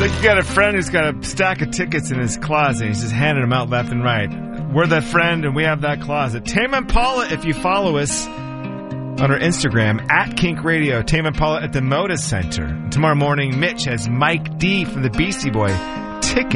like you got a friend who's got a stack of tickets in his closet. He's just handing them out left and right. We're that friend, and we have that closet. Tame Impala, if you follow us on our Instagram, at Kink Radio. Tame Impala at the Moda Center. And tomorrow morning, Mitch has Mike D from the Beastie Boy tickets.